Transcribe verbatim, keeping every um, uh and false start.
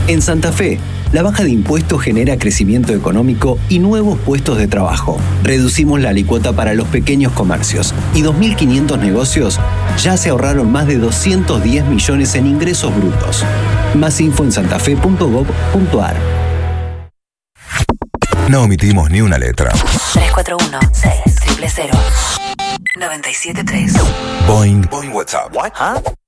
En Santa Fe, la baja de impuestos genera crecimiento económico y nuevos puestos de trabajo. Reducimos la alícuota para los pequeños comercios y dos mil quinientos negocios ya se ahorraron más de doscientos diez millones en ingresos brutos. Más info en santafe punto gob punto ar. No omitimos ni una letra. tres cuatro uno, seis cero cero cero, nueve siete tres. Boing. Boing WhatsApp. What? Huh?